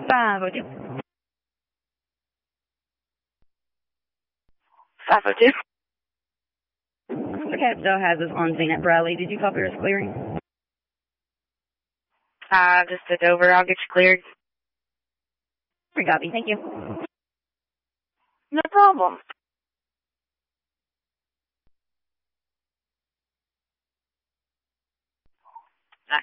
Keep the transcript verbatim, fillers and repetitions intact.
five oh two. five oh two. The cat still has us on scene at Bradley. Did you copy us clearing? Uh, just took over. I'll get you cleared. Free copy. Thank you. No problem.